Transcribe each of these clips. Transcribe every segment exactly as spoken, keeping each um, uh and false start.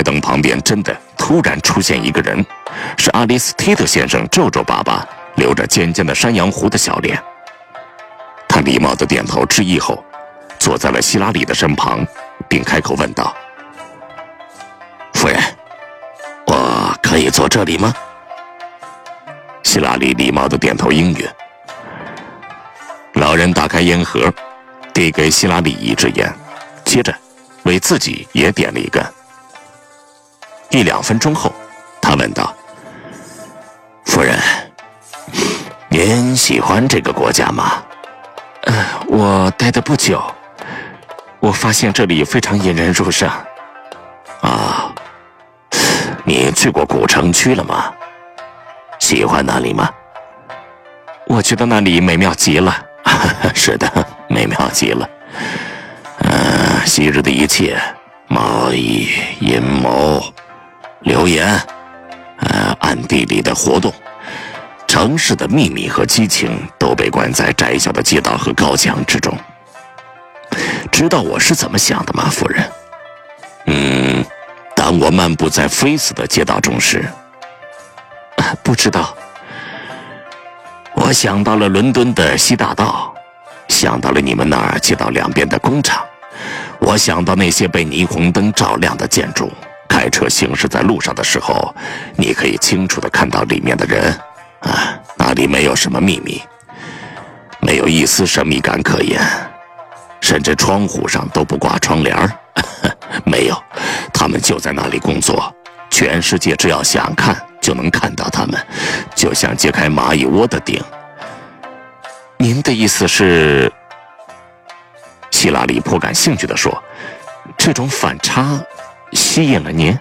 灯旁边真的突然出现一个人，是阿里斯提特先生皱皱巴巴、留着尖尖的山羊胡的小脸。他礼貌地点头致意后，坐在了希拉里的身旁，并开口问道：“夫人，我可以坐这里吗？”希拉里礼貌地点头应允。老人打开烟盒，递给希拉里一支烟，接着为自己也点了一根。一两分钟后，他问道：“夫人，您喜欢这个国家吗？”“呃，我待得不久，我发现这里非常引人入胜。”“啊，你去过古城区了吗？喜欢那里吗？”“我觉得那里美妙极了。”“是的，美妙极了。呃，昔日的一切，贸易、阴谋、流言，呃，暗地里的活动，城市的秘密和激情都被关在窄小的街道和高墙之中。知道我是怎么想的吗，夫人？嗯，当我漫步在菲斯的街道中时，啊，不知道。我想到了伦敦的西大道，想到了你们那儿街道两边的工厂，我想到那些被霓虹灯照亮的建筑。开车行驶在路上的时候，你可以清楚地看到里面的人。啊，那里没有什么秘密，没有一丝神秘感可言，甚至窗户上都不挂窗帘儿。没有，他们就在那里工作，全世界只要想看就能看到他们，就像揭开蚂蚁窝的顶。”“您的意思是？”希拉里颇感兴趣地说，“这种反差吸引了您？”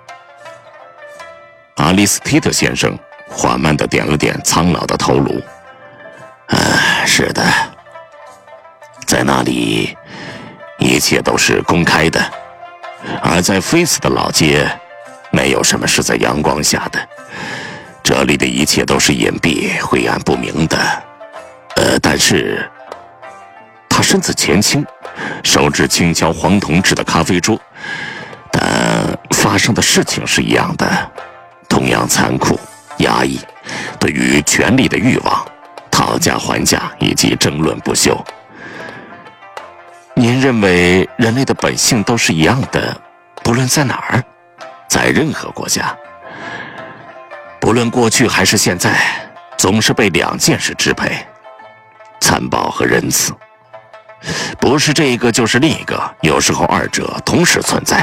阿里斯提特先生缓慢地点了点苍老的头颅。“啊，是的，在那里一切都是公开的，而在菲斯的老街，没有什么是在阳光下的，这里的一切都是隐蔽、晦暗不明的。呃，但是……”他身子前倾，手指轻敲黄铜制的咖啡桌，但发生的事情是一样的，同样残酷、压抑，对于权力的欲望，讨价还价以及争论不休。“您认为人类的本性都是一样的，不论在哪儿，在任何国家，不论过去还是现在，总是被两件事支配：残暴和仁慈。不是这一个就是另一个，有时候二者同时存在。”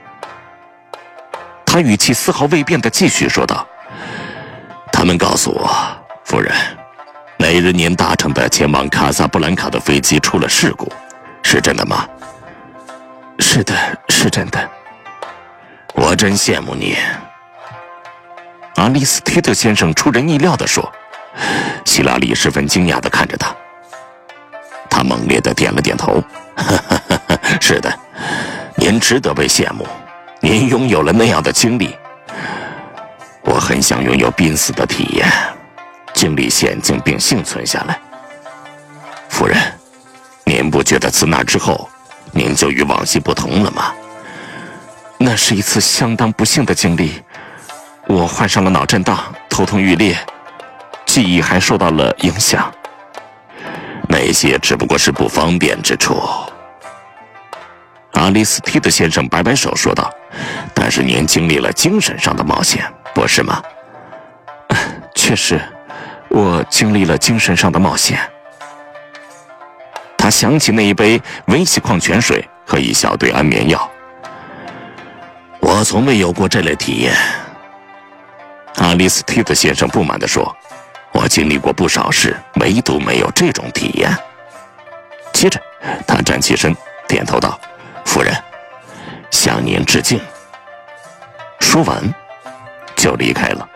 他语气丝毫未变地继续说道：“他们告诉我，夫人，那日您搭乘的前往卡萨布兰卡的飞机出了事故，是真的吗？”“是的，是真的。”“我真羡慕你。”阿里斯提特先生出人意料地说。希拉里十分惊讶地看着他。他猛烈地点了点头。“是的，您值得被羡慕，您拥有了那样的经历。我很想拥有濒死的体验，经历险境并幸存下来。夫人，您不觉得自那之后，您就与往昔不同了吗？”“那是一次相当不幸的经历，我患上了脑震荡，头痛欲裂，记忆还受到了影响。”“那些只不过是不方便之处。”阿里斯提特先生摆摆手说道，“但是您经历了精神上的冒险，不是吗？”“确实，我经历了精神上的冒险。”他想起那一杯维西矿泉水和一小堆安眠药。“我从未有过这类体验。”阿里斯提特先生不满地说，“我经历过不少事，唯独没有这种体验。”接着他站起身点头道：“夫人，向您致敬。”说完就离开了。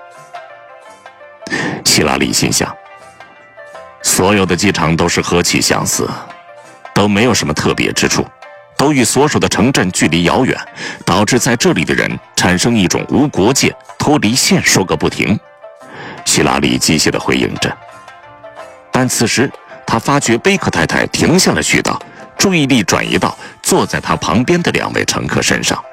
希拉里心想，所有的机场都是何其相似，都没有什么特别之处，都与所属的城镇距离遥远，导致在这里的人产生一种无国界、脱离线说个不停。希拉里机械地回应着，但此时他发觉贝克太太停下了絮叨，注意力转移到坐在他旁边的两位乘客身上。